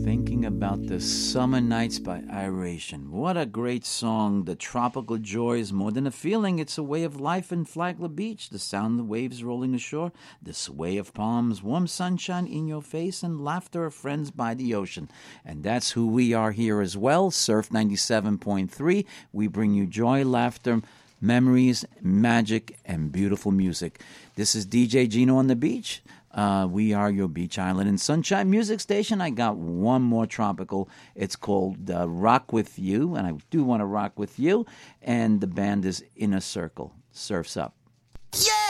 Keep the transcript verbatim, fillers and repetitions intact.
Thinking about the Summer Nights by Iration. What a great song. The tropical joy is more than a feeling. It's a way of life in Flagler Beach. The sound of waves rolling ashore. The sway of palms, warm sunshine in your face, and laughter of friends by the ocean. And that's who we are here as well. Surf ninety-seven point three. We bring you joy, laughter, memories, magic, and beautiful music. This is D J Gino on the beach. Uh, we are your Beach Island and Sunshine Music Station. I got one more tropical. It's called uh, Rock With You, and I do want to rock with you. And the band is Inner Circle. Surf's up.